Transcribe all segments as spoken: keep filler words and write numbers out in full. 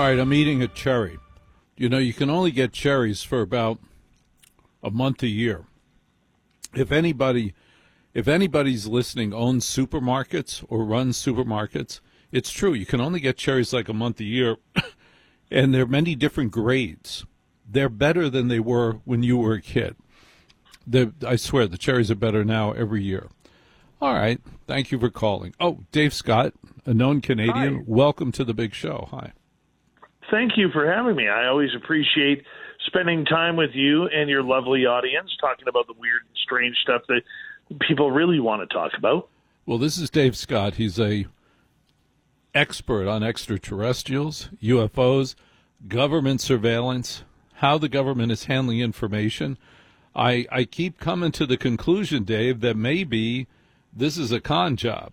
right, I'm eating a cherry. You know, you can only get cherries for about a month a year. If anybody, if anybody's listening owns supermarkets or runs supermarkets, it's true. You can only get cherries like a month a year, and there are many different grades. They're better than they were when you were a kid. The, I swear, the cherries are better now every year. All right. Thank you for calling. Oh, Dave Scott, a known Canadian. Hi. Welcome to the big show. Hi. Thank you for having me. I always appreciate spending time with you and your lovely audience talking about the weird and strange stuff that people really want to talk about. Well, this is Dave Scott. He's a expert on extraterrestrials, U F Os, government surveillance, how the government is handling information. I, I keep coming to the conclusion, Dave, that maybe this is a con job.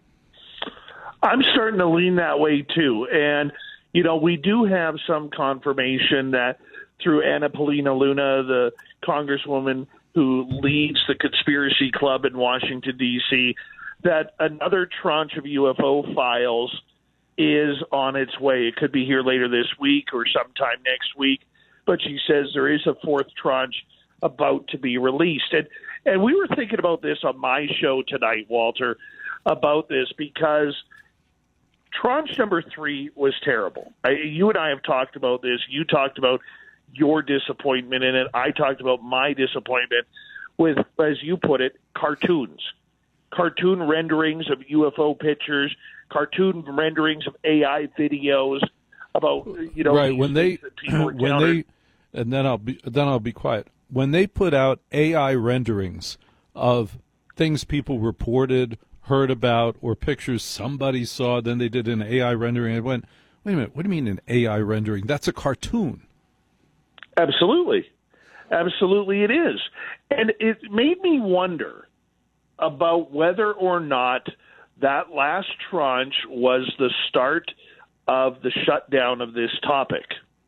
I'm starting to lean that way, too. And, you know, we do have some confirmation that through Anna Paulina Luna, the congresswoman who leads the conspiracy club in Washington, D C, that another tranche of U F O files is on its way. It could be here later this week or sometime next week. But she says there is a fourth tranche about to be released. And and we were thinking about this on my show tonight, Walter, about this because tranche number three was terrible. I, you and I have talked about this. You talked about your disappointment in it. I talked about my disappointment with, as you put it, cartoons. Cartoon renderings of U F O pictures, cartoon renderings of A I videos about, you know, right when they when they and then I'll be then I'll be quiet. When they put out A I renderings of things people reported, heard about, or pictures somebody saw, then they did an A I rendering. I went, wait a minute, what do you mean an A I rendering? That's a cartoon. Absolutely. Absolutely it is. And it made me wonder about whether or not that last tranche was the start of the shutdown of this topic.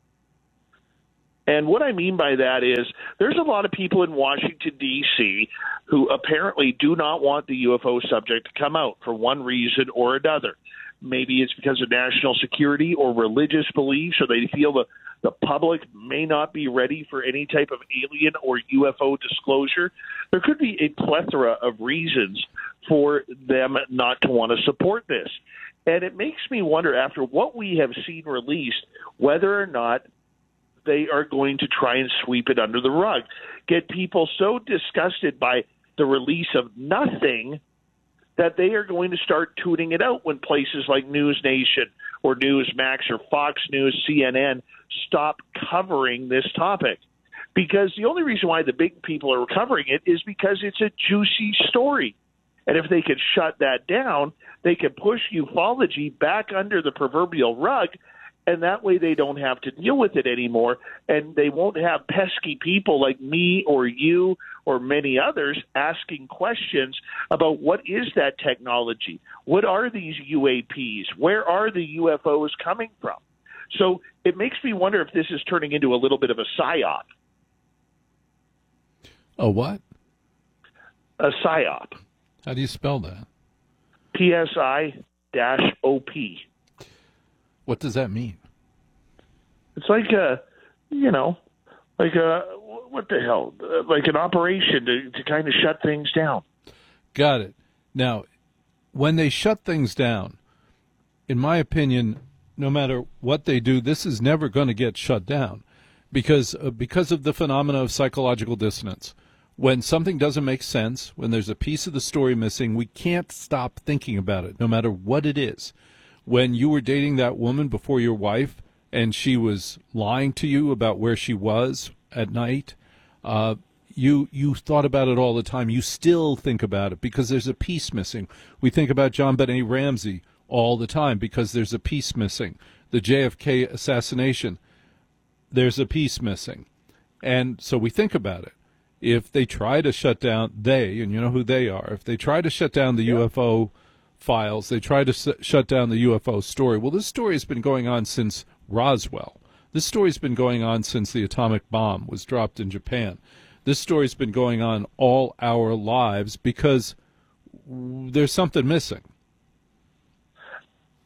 And what I mean by that is there's a lot of people in Washington, D C who apparently do not want the U F O subject to come out for one reason or another. Maybe it's because of national security or religious beliefs, or they feel the, the public may not be ready for any type of alien or U F O disclosure. There could be a plethora of reasons for them not to want to support this. And it makes me wonder, after what we have seen released, whether or not they are going to try and sweep it under the rug, get people so disgusted by the release of nothing that they are going to start tuning it out when places like News Nation or Newsmax or Fox News, C N N stop covering this topic. Because the only reason why the big people are covering it is because it's a juicy story. And if they could shut that down, they could push ufology back under the proverbial rug, and that way they don't have to deal with it anymore, and they won't have pesky people like me or you or many others asking questions about what is that technology? What are these U A Ps? Where are the U F Os coming from? So it makes me wonder if this is turning into a little bit of a psyop. A what? A psyop. How do you spell that? P S I O P. What does that mean? It's like a, you know, like a, what the hell? Like an operation to, to kind of shut things down. Got it. Now, when they shut things down, in my opinion, no matter what they do, this is never going to get shut down because, uh, because of the phenomena of psychological dissonance. When something doesn't make sense, when there's a piece of the story missing, we can't stop thinking about it, no matter what it is. When you were dating that woman before your wife and she was lying to you about where she was at night, uh, you you thought about it all the time. You still think about it because there's a piece missing. We think about John Benet Ramsey all the time because there's a piece missing. The J F K assassination, there's a piece missing. And so we think about it. If they try to shut down, they, and you know who they are, if they try to shut down the yep. U F O files, they try to s- shut down the U F O story. Well, this story has been going on since Roswell. This story's been going on since the atomic bomb was dropped in Japan. This story's been going on all our lives because there's something missing.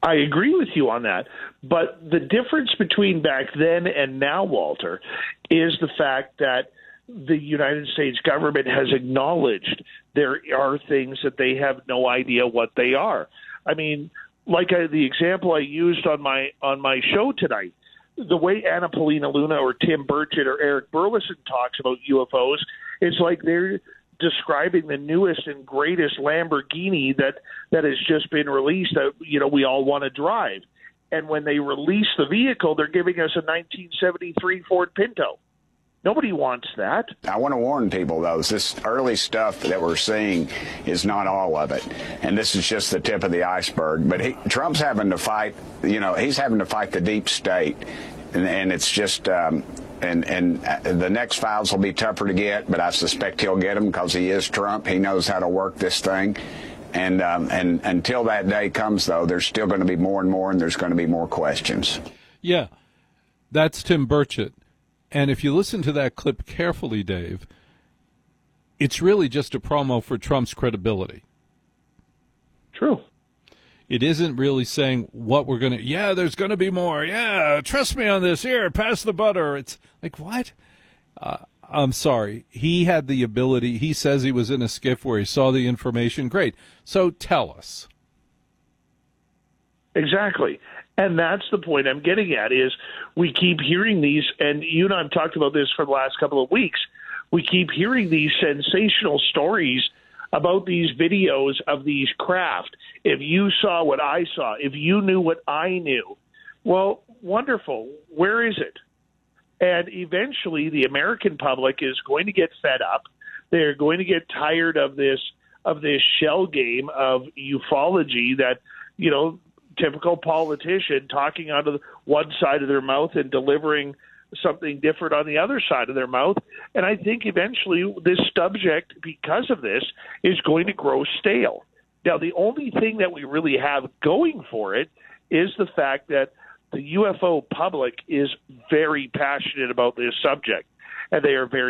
I agree with you on that. But the difference between back then and now, Walter, is the fact that the United States government has acknowledged there are things that they have no idea what they are. I mean, like I, the example I used on my on my show tonight, the way Anna Paulina Luna or Tim Burchett or Eric Burleson talks about U F Os, it's like they're describing the newest and greatest Lamborghini that, that has just been released that, you know, we all want to drive. And when they release the vehicle, they're giving us a nineteen seventy-three Ford Pinto. Nobody wants that. I want to warn people, though, this early stuff that we're seeing is not all of it. And this is just the tip of the iceberg. But he, Trump's having to fight, you know, he's having to fight the deep state. And, and it's just, um, and, and the next files will be tougher to get, but I suspect he'll get them because he is Trump. He knows how to work this thing. And, um, and until that day comes, though, there's still going to be more and more, and there's going to be more questions. Yeah, that's Tim Burchett. And if you listen to that clip carefully, Dave, it's really just a promo for Trump's credibility. True. It isn't really saying what we're going to, yeah, there's going to be more. Yeah, trust me on this. Here, pass the butter. It's like, what? Uh, I'm sorry. He had the ability. He says he was in a skiff where he saw the information. Great. So tell us. Exactly. And that's the point I'm getting at is we keep hearing these, and you and I have talked about this for the last couple of weeks. We keep hearing these sensational stories about these videos of these craft. If you saw what I saw, if you knew what I knew, well, wonderful. Where is it? And eventually the American public is going to get fed up. They're going to get tired of this of this shell game of ufology that, you know, typical politician talking out of one side of their mouth and delivering something different on the other side of their mouth. And I think eventually this subject, because of this, is going to grow stale. Now, the only thing that we really have going for it is the fact that the U F O public is very passionate about this subject, and they are very